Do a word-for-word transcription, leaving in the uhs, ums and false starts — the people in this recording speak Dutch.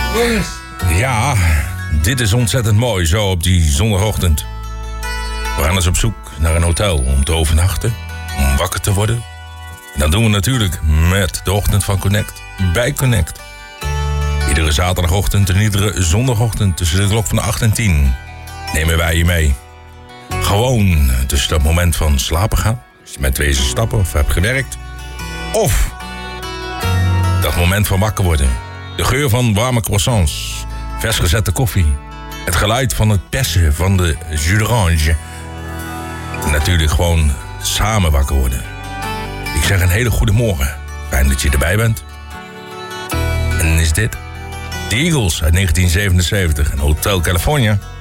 Ja, dit is ontzettend mooi, zo op die zondagochtend. We gaan eens op zoek naar een hotel om te overnachten, om wakker te worden. En dat doen we natuurlijk met de ochtend van Connect, bij Connect. Iedere zaterdagochtend en iedere zondagochtend tussen de klok van acht en tien nemen wij je mee. Gewoon tussen dat moment van slapen gaan, als je met wezen stappen of hebt gewerkt. Of dat moment van wakker worden. De geur van warme croissants, vers gezette koffie. Het geluid van het persen van de jus d'orange. En natuurlijk gewoon samen wakker worden. Ik zeg een hele goede morgen. Fijn dat je erbij bent. En dan is dit The Eagles uit negentien zevenenzeventig en Hotel California.